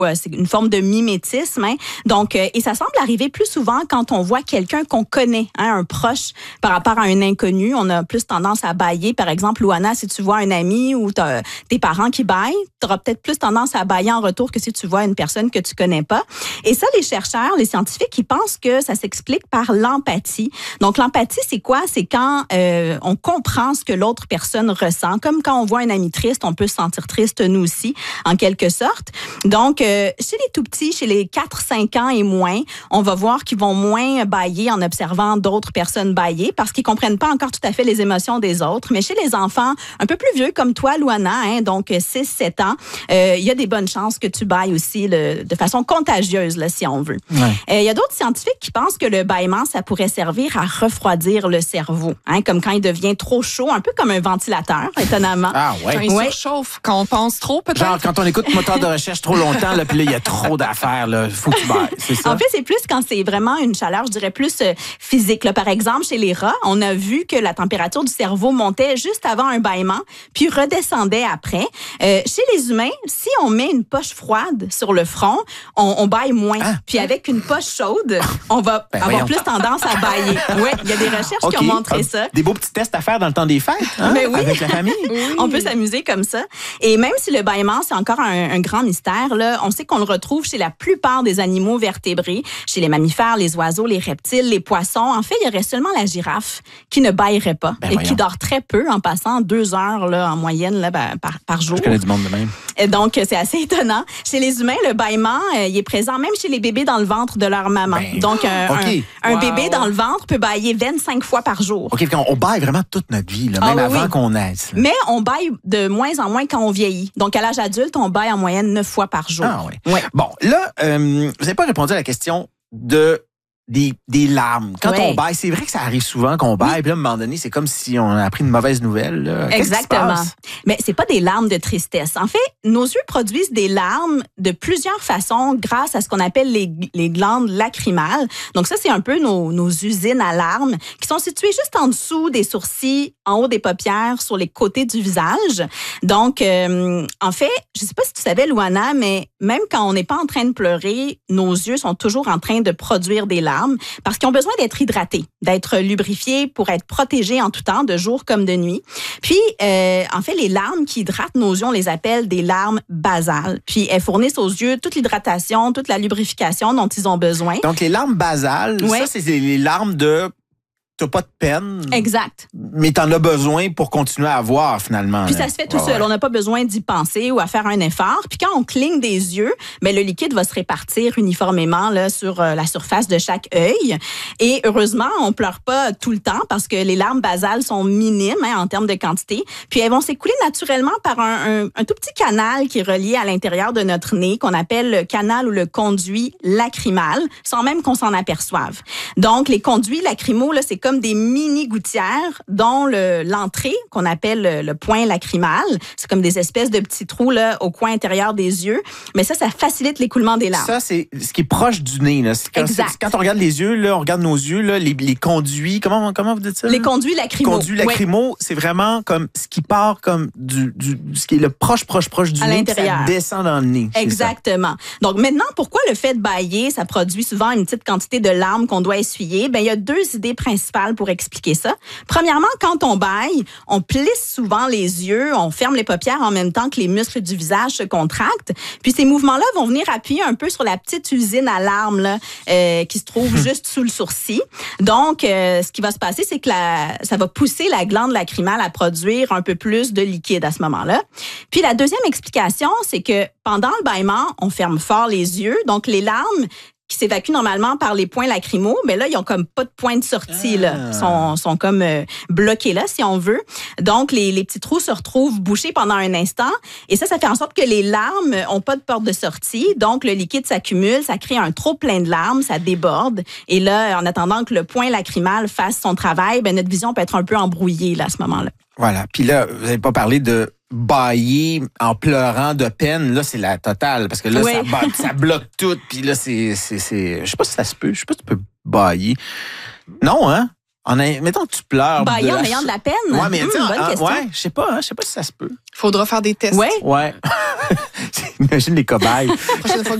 c'est une forme de mimétisme. Hein. Donc, et ça semble arriver plus souvent quand on voit quelqu'un qu'on connaît, hein, un proche, par rapport à un inconnu. On a plus tendance à bâiller. Par exemple, Louana, si tu vois un ami ou tes parents qui bâillent, tu auras peut-être plus tendance à bâiller en retour que si tu vois une personne que tu connais pas. Et ça, les chercheurs, les scientifiques, ils pensent que ça s'explique par l'empathie. Donc, l'empathie, c'est quoi? C'est quand on comprend ce que l'autre personne ressent. Comme quand on voit un ami triste, on peut se sentir triste nous aussi, en quelque sorte. Donc, chez les tout-petits, chez les 4-5 ans et moins, on va voir qu'ils vont moins bâiller en observant d'autres personnes bâiller parce qu'ils comprennent pas encore tout à fait les émotions des autres. Mais chez les enfants un peu plus vieux, comme toi, Louana, hein, donc 6-7 ans, il y a des bonnes chances que tu bâilles aussi de façon contagieuse, là, si on veut. Il y a d'autres scientifiques qui pensent que le bâillement, ça pourrait servir à refroidir le cerveau, hein, comme quand il devient trop chaud, un peu comme un ventilateur, étonnamment. Ah ouais. Quand il surchauffe, quand on pense trop, peut-être. Genre, quand on écoute moteur de recherche trop longtemps, là, puis là, il y a trop d'affaires, là, faut que tu bailles, c'est ça? En fait, c'est plus quand c'est vraiment une chaleur, je dirais plus physique. Là, par exemple, chez les rats, on a vu que la température du cerveau montait juste avant un bâillement, puis redescendait après. Chez les humains, si on met une poche froide sur le front, on bâille moins. Puis avec une poche chaude, on va avoir plus tendance à bâiller. Ouais, il y a des recherches qui ont montré ça. Des beaux petits tests à faire dans le temps des fêtes, hein? Mais oui. Avec la famille. Oui. On peut s'amuser comme ça. Et même si le bâillement, c'est encore un grand mystère, là, on sait qu'on le retrouve chez la plupart des animaux vertébrés, chez les mammifères, les oiseaux, les reptiles, les poissons. En fait, il y aurait seulement la girafe qui ne bâillerait pas et qui dort très peu, en passant 2 heures là, en moyenne là, par jour. Je connais du monde de même. Et donc, c'est assez étonnant. Chez les humains, le bâillement, il est présent même chez les bébés dans le ventre de leur maman. Donc, un bébé dans le ventre peut bâiller 25 fois par jour. OK, on bâille vraiment toute notre vie, là, même avant qu'on naisse. Mais on bâille de moins en moins quand on vieillit. Donc, à l'âge adulte, on bâille en moyenne 9 fois par jour. Ah oui. Ouais. Bon, là, vous n'avez pas répondu à la question des larmes. Quand on bâille, c'est vrai que ça arrive souvent qu'on bâille, puis là, à un moment donné, c'est comme si on a appris une mauvaise nouvelle. Là. Exactement. Mais c'est pas des larmes de tristesse. En fait, nos yeux produisent des larmes de plusieurs façons grâce à ce qu'on appelle les glandes lacrymales. Donc ça, c'est un peu nos usines à larmes qui sont situées juste en dessous des sourcils, en haut des paupières, sur les côtés du visage. Donc, en fait, je sais pas si tu savais, Louana, mais même quand on n'est pas en train de pleurer, nos yeux sont toujours en train de produire des larmes parce qu'ils ont besoin d'être hydratés, d'être lubrifiés pour être protégés en tout temps, de jour comme de nuit. Puis, en fait, les larmes qui hydratent nos yeux, on les appelle des larmes basales. Puis, elles fournissent aux yeux toute l'hydratation, toute la lubrification dont ils ont besoin. Donc, les larmes basales, ça, c'est les larmes de... T'as pas de peine. Exact. Mais t'en as besoin pour continuer à voir, finalement. Puis ça se fait tout seul. On n'a pas besoin d'y penser ou à faire un effort. Puis quand on cligne des yeux, ben le liquide va se répartir uniformément là, sur la surface de chaque œil. Et heureusement, on pleure pas tout le temps parce que les larmes basales sont minimes en termes de quantité. Puis elles vont s'écouler naturellement par un tout petit canal qui est relié à l'intérieur de notre nez, qu'on appelle le canal ou le conduit lacrymal, sans même qu'on s'en aperçoive. Donc, les conduits lacrymaux, là, c'est comme des mini-gouttières dont l'entrée, qu'on appelle le point lacrymal, c'est comme des espèces de petits trous là, au coin intérieur des yeux. Mais ça facilite l'écoulement des larmes. Ça, c'est ce qui est proche du nez. Là. Quand on regarde les yeux, là, on regarde nos yeux, là, les conduits, comment vous dites ça? Les conduits lacrymaux. Les conduits lacrymaux, c'est vraiment comme ce qui part comme ce qui est le proche du à nez, l'intérieur. Ça descend dans le nez. Exactement. Donc maintenant, pourquoi le fait de bâiller, ça produit souvent une petite quantité de larmes qu'on doit essuyer? Ben il y a 2 idées principales pour expliquer ça. Premièrement, quand on bâille, on plisse souvent les yeux, on ferme les paupières en même temps que les muscles du visage se contractent. Puis ces mouvements-là vont venir appuyer un peu sur la petite usine à larmes là, qui se trouve juste sous le sourcil. Donc, ce qui va se passer, c'est que ça va pousser la glande lacrymale à produire un peu plus de liquide à ce moment-là. Puis la deuxième explication, c'est que pendant le bâillement, on ferme fort les yeux. Donc, les larmes qui s'évacuent normalement par les points lacrymaux, mais là, ils ont comme pas de point de sortie, là. Sont comme bloqués là, si on veut. Donc, les petits trous se retrouvent bouchés pendant un instant. Et ça fait en sorte que les larmes ont pas de porte de sortie. Donc, le liquide s'accumule, ça crée un trop plein de larmes, ça déborde. Et là, en attendant que le point lacrymal fasse son travail, ben, notre vision peut être un peu embrouillée, là, à ce moment-là. Voilà. Puis là, vous n'avez pas parlé de bâiller en pleurant de peine, là, c'est la totale. Parce que là, ça bloque tout. Puis là, c'est... Je sais pas si ça se peut. Je sais pas si tu peux bâiller. Non, hein? Mettons que tu pleures. Bailler en ayant de la peine. Ouais, mais bonne question. ouais, je sais pas si ça se peut. Faudra faire des tests. Ouais. Ouais. Imagine les cobayes. La prochaine fois